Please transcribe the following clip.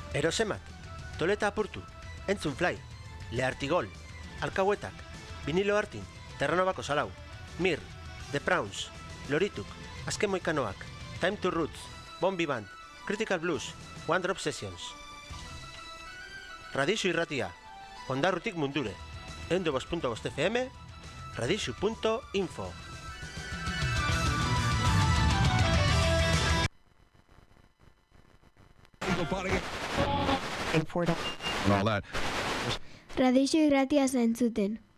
Erosemat, Toleta apurtu, Entzun Fly, Leartigol, Alkauetak, Vinilo Artin, Terranobako Salau, Mir, The Prawns, Lorituk, Azken Moikanoak, Time to Roots, Bombi Band, Critical Blues, One Drop Sessions. Radixu irratia, Ondarrutik mundure, 102.5 FM, radixu.info. Radixu irratia zentzuten.